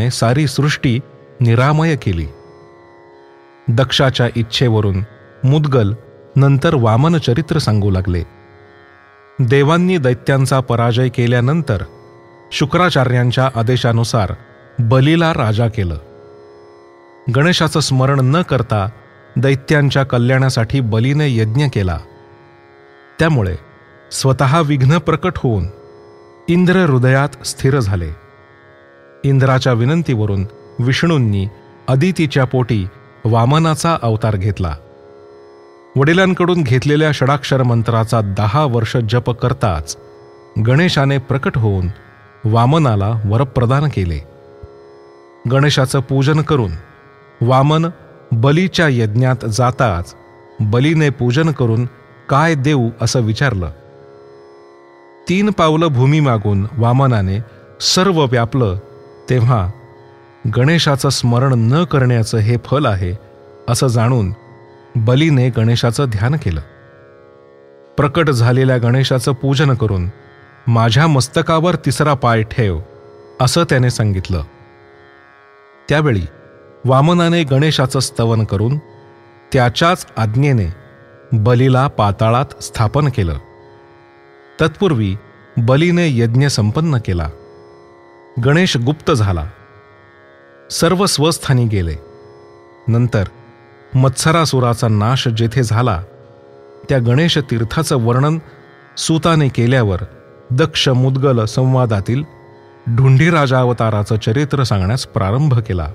वामनाने सारी सृष्टी निरामय केली. दक्षाच्या इच्छेवरून मुद्गल नंतर वामन चरित्र सांगू लागले. देवांनी दैत्यांचा पराजय केल्यानंतर शुक्राचार्यांच्या आदेशानुसार बलीला राजा केलं. गणेशाचं स्मरण न करता दैत्यांच्या कल्याणासाठी बलीने यज्ञ केला. त्यामुळे स्वतः विघ्न प्रकट होऊन इंद्र हृदयात स्थिर झाले. इंद्राच्या विनंतीवरून विष्णूंनी अदितीच्या पोटी वामनाचा अवतार घेतला. वडिलांकडून घेतलेल्या षडाक्षर मंत्राचा 10 वर्ष जप करताच गणेशाने प्रकट होऊन वामनाला वरप्रदान केले. गणेशाचं पूजन करून वामन बलीच्या यज्ञात जाताच बलीने पूजन करून काय देऊ असं विचारलं. 3 पावलं भूमी मागून वामनाने सर्व व्यापलं तेव्हा गणेशाचं स्मरण न करण्याचं हे फल आहे असं जाणून बलीने गणेशाचं ध्यान केलं. प्रकट झालेल्या गणेशाचं पूजन करून माझ्या मस्तकावर 3रा पाय ठेव असं त्याने सांगितलं. त्यावेळी वामनाने गणेशाचं स्तवन करून त्याच्याच आज्ञेने बलीला पाताळात स्थापन केलं. तत्पूर्वी बलीने यज्ञ संपन्न केला. गणेश गुप्त झाला. सर्व स्वस्थानी गेले. नंतर मत्सरासुराचा नाश जेथे झाला त्या गणेश तीर्थाचं वर्णन सूताने केल्यावर दक्ष मुद्गल संवादातील ढुंढीराजावताराचं चरित्र सांगण्यास प्रारंभ केला.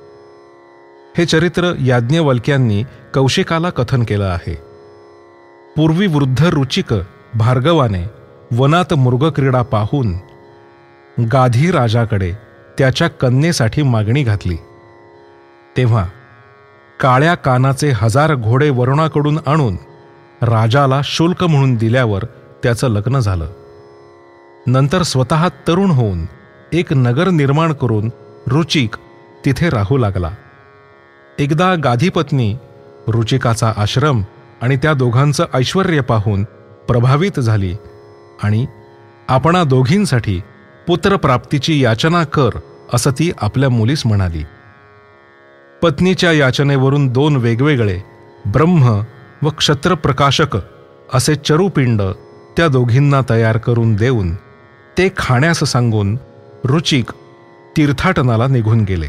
हे चरित्र याज्ञवल्क्यांनी कौशिकाला कथन केलं आहे. पूर्वी वृद्ध रुचिक भार्गवाने वनात मृगक्रीडा पाहून गाधी राजाकडे त्याच्या कन्येसाठी मागणी घातली. तेव्हा काळ्या कानाचे 1000 घोडे वरुणाकडून आणून राजाला शुल्क म्हणून दिल्यावर त्याचं लग्न झालं. नंतर स्वतः तरुण होऊन एक नगर निर्माण करून रुचिक तिथे राहू लागला. एकदा गाधीपत्नी रुचिकाचा आश्रम आणि त्या दोघांचं ऐश्वर्य पाहून प्रभावित झाली आणि आपणा दोघींसाठी पुत्रप्राप्तीची याचना कर असं ती आपल्या मुलीस म्हणाली. पत्नीच्या याचनेवरून 2 वेगवेगळे ब्रह्म व क्षत्रप्रकाशक असे चरुपिंड त्या दोघींना तयार करून देऊन ते खाण्यास सांगून रुचिक तीर्थाटनाला निघून गेले.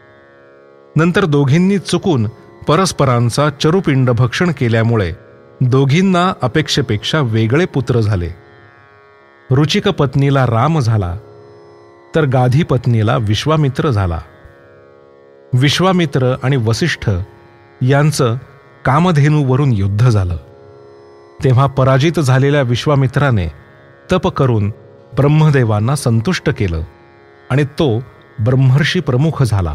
नंतर दोघींनी चुकून परस्परांचा चरुपिंड भक्षण केल्यामुळे दोघींना अपेक्षेपेक्षा वेगळे पुत्र झाले. रुचिक पत्नीला राम झाला तर गाधी पत्नीला विश्वामित्र झाला. विश्वामित्र आणि वसिष्ठ यांचं कामधेनूवरून युद्ध झालं. तेव्हा पराजित झालेल्या विश्वामित्राने तप करून ब्रह्मदेवांना संतुष्ट केलं आणि तो ब्रह्मर्षी प्रमुख झाला.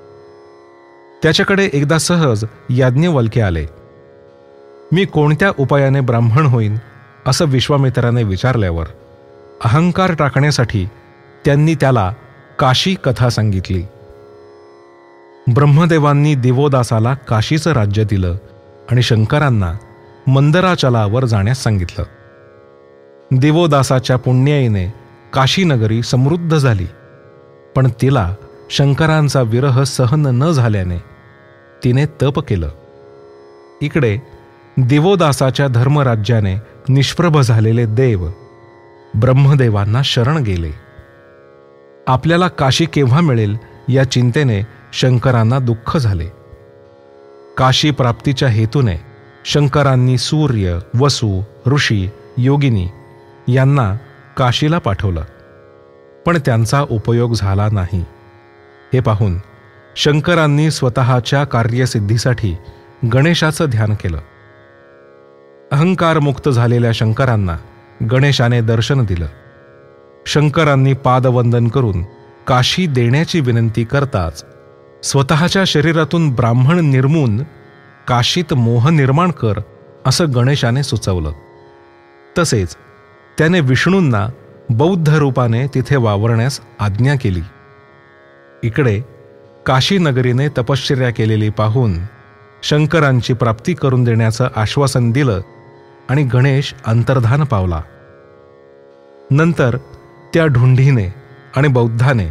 त्याच्याकडे एकदा सहज याज्ञवल्के आले. मी कोणत्या उपायाने ब्राह्मण होईन असं विश्वामित्राने विचारल्यावर अहंकार टाकण्यासाठी त्यांनी त्याला काशी कथा सांगितली. ब्रह्मदेवांनी दिवोदासाला काशीचं राज्य दिलं आणि शंकरांना मंदराचलावर जाण्यास सांगितलं. दिवोदासाच्या पुण्याईने काशीनगरी समृद्ध झाली, पण तिला शंकरांचा विरह सहन न झाल्याने तिने तप केलं. इकडे दिवोदासाच्या धर्मराज्याने निष्प्रभ झालेले देव ब्रह्मदेवांना शरण गेले. आपल्याला काशी केव्हा मिळेल या चिंतेने शंकरांना दुःख झाले. काशी प्राप्तीच्या हेतूने शंकरांनी सूर्य, वसु, ऋषी, योगिनी यांना काशीला पाठवलं, पण त्यांचा उपयोग झाला नाही. हे पाहून शंकरांनी स्वतःच्या कार्यसिद्धीसाठी गणेशाचं ध्यान केलं. अहंकारमुक्त झालेल्या शंकरांना गणेशाने दर्शन दिलं. शंकरांनी पादवंदन करून काशी देण्याची विनंती करताच स्वतःच्या शरीरातून ब्राह्मण निर्मून काशीत मोह निर्माण कर असं गणेशाने सुचवलं. तसेच त्याने विष्णूंना बौद्ध रूपाने तिथे वावरण्यास आज्ञा केली. इकडे काशी नगरीने तपश्चर्या केलेली पाहून शंकरांची प्राप्ती करून देण्याचं आश्वासन दिलं आणि गणेश अंतर्धान पावला. नंतर त्या ढुंढीने आणि बौद्धाने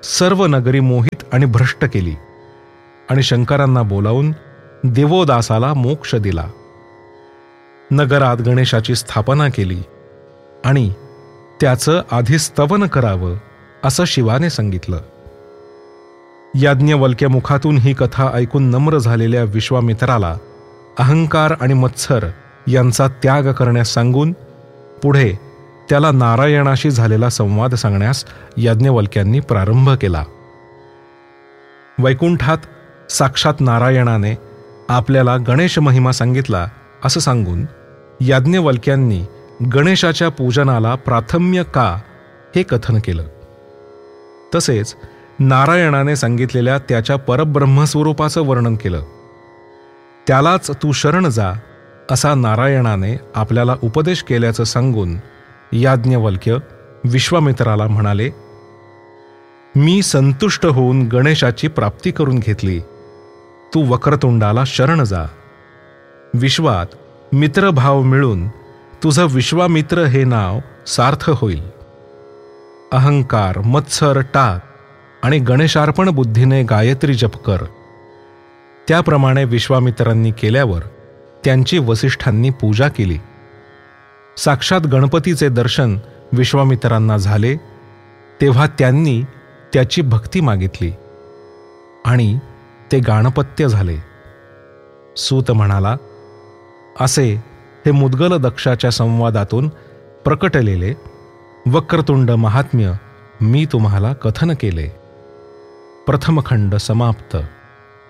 सर्व नगरी मोहित आणि भ्रष्ट केली आणि शंकरांना बोलावून देवोदासाला मोक्ष दिला. नगरात गणेशाची स्थापना केली आणि त्याचं आधी स्तवन करावं असं शिवाने सांगितलं. याज्ञवल्क्य मुखातून ही कथा ऐकून नम्र झालेल्या विश्वामित्राला अहंकार आणि मत्सर यांचा त्याग करण्यास सांगून पुढे त्याला नारायणाशी झालेला संवाद सांगण्यास याज्ञवल्क्यांनी प्रारंभ केला. वैकुंठात साक्षात नारायणाने आपल्याला गणेश महिमा सांगितला असं सांगून याज्ञवल्क्यांनी गणेशाच्या पूजनाला प्राथम्य का हे कथन केलं. तसेच नारायणाने सांगितलेल्या त्याच्या परब्रह्मस्वरूपाचं वर्णन केलं. त्यालाच तू शरण जा असा नारायणाने आपल्याला उपदेश केल्याचं सांगून याज्ञवल्क्य विश्वामित्राला म्हणाले, मी संतुष्ट होऊन गणेशाची प्राप्ती करून घेतली. तू वक्रतुंडाला शरण जा. विश्वात मित्रभाव मिळून तुझं विश्वामित्र हे नाव सार्थ होईल. अहंकार मत्सर टाक आणि गणेशार्पण बुद्धीने गायत्री जप कर. त्याप्रमाणे विश्वामित्रांनी केल्यावर त्यांची वसिष्ठांनी पूजा केली. साक्षात गणपतीचे दर्शन विश्वामित्रांना झाले तेव्हा त्यांनी त्याची भक्ती मागितली आणि ते गाणपत्य झाले. सूत म्हणाला, असे हे मुद्गल दक्षाच्या संवादातून प्रकटलेले वक्रतुंड महात्म्य मी तुम्हाला कथन केले. प्रथम खंड समाप्त.